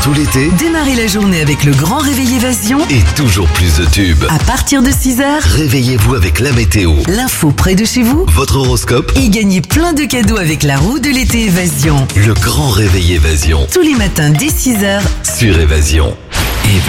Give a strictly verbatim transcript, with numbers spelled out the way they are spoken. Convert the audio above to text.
tout l'été Démarrez la journée avec le grand réveil Évasion. et toujours plus de tubes. À partir de six heures, Réveillez-vous avec la météo, l'info près de chez vous votre horoscope, et gagnez plein de cadeaux avec la roue de l'été Évasion. le grand réveil Évasion Tous les matins dès six heures sur Évasion.